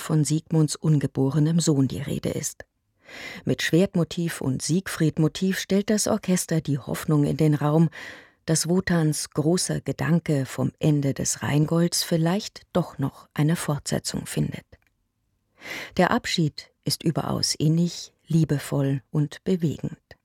von Siegmunds ungeborenem Sohn die Rede ist. Mit Schwertmotiv und Siegfriedmotiv stellt das Orchester die Hoffnung in den Raum, dass Wotans großer Gedanke vom Ende des Rheingolds vielleicht doch noch eine Fortsetzung findet. Der Abschied ist überaus innig, liebevoll und bewegend.